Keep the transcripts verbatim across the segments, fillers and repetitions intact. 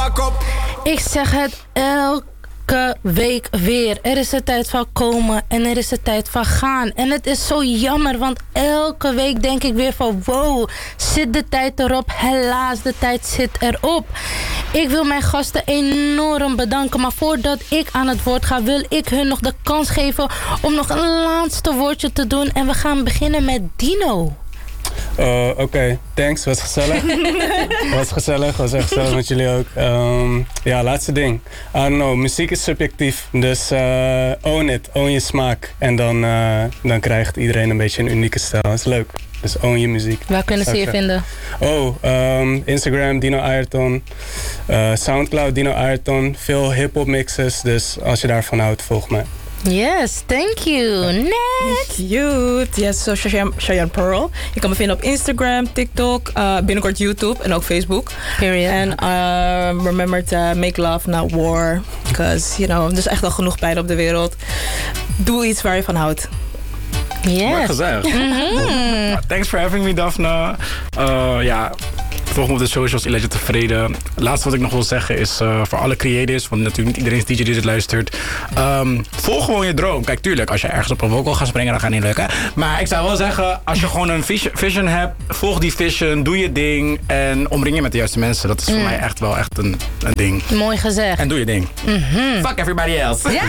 Mama kop. Ik zeg het elke week weer. Er is een tijd van komen en er is een tijd van gaan. En het is zo jammer, want elke week denk ik weer van... wow, zit de tijd erop? Helaas, de tijd zit erop. Ik wil mijn gasten enorm bedanken. Maar voordat ik aan het woord ga, wil ik hun nog de kans geven... om nog een laatste woordje te doen. En we gaan beginnen met Dino. Uh, Oké, okay. Thanks. Was gezellig. was gezellig. Was echt gezellig met jullie ook. Um, ja, laatste ding. I don't know, muziek is subjectief. Dus uh, own it. Own je smaak. En dan, uh, dan krijgt iedereen een beetje een unieke stijl. Dat is leuk. Dus own je muziek. Waar kunnen ze je vinden? Oh, um, Instagram Dino Ayrton. Uh, Soundcloud Dino Ayrton. Veel hip-hop mixes. Dus als je daarvan houdt, volg mij. Yes, thank you. Next. Cute. Yes, so Cheyenne Pearl. Je kan me vinden op Instagram, TikTok, uh, binnenkort YouTube en ook Facebook. Period. And uh, remember to make love, not war. Because, you know, er is echt wel genoeg pijn op de wereld. Doe iets waar je van houdt. Yes. Mooi gezegd. Mm-hmm. Thanks for having me, Daphne. Uh, ja... Volg me op de socials, Elijah Tevreden. Het laatste wat ik nog wil zeggen is uh, voor alle creators... want natuurlijk niet iedereen is D J die dit luistert... Um, volg gewoon je droom. Kijk, tuurlijk, als je ergens op een vocal gaat springen... dan gaat het niet lukken. Maar ik zou wel zeggen, als je gewoon een vision hebt... volg die vision, doe je ding... en omring je met de juiste mensen. Dat is voor mm. mij echt wel echt een, een ding. Mooi gezegd. En doe je ding. Mm-hmm. Fuck everybody else. Ja,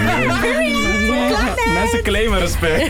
mensen claimen respect.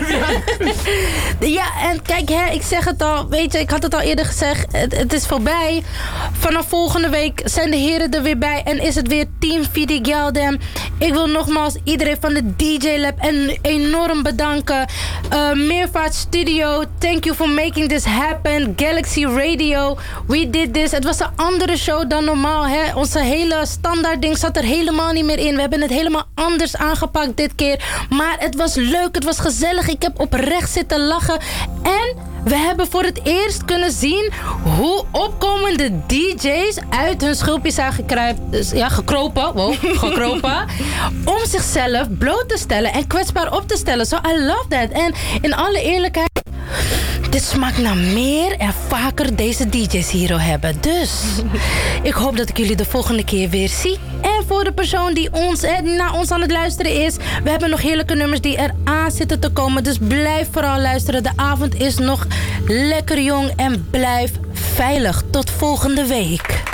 Ja, en kijk, hè, ik zeg het al... weet je, ik had het al eerder gezegd... het, het is voorbij... Vanaf volgende week zijn de heren er weer bij en is het weer Team Vidi Geldem. Ik wil nogmaals iedereen van de D J Lab en enorm bedanken. Uh, Meervaart Studio, thank you for making this happen. Galaxy Radio, we did this. Het was een andere show dan normaal. Hè? Onze hele standaard ding zat er helemaal niet meer in. We hebben het helemaal anders aangepakt dit keer. Maar het was leuk, het was gezellig. Ik heb oprecht zitten lachen. En... we hebben voor het eerst kunnen zien hoe opkomende D J's uit hun schulpjes zijn gekruipt, dus ja, gekropen, wow, gekropen, om zichzelf bloot te stellen en kwetsbaar op te stellen. So I love that. En in alle eerlijkheid, dit smaakt naar meer en vaker deze D J's hier hebben. Dus ik hoop dat ik jullie de volgende keer weer zie. En voor de persoon die ons, eh, naar ons aan het luisteren is... we hebben nog heerlijke nummers die eraan zitten te komen. Dus blijf vooral luisteren. De avond is nog lekker jong en blijf veilig. Tot volgende week.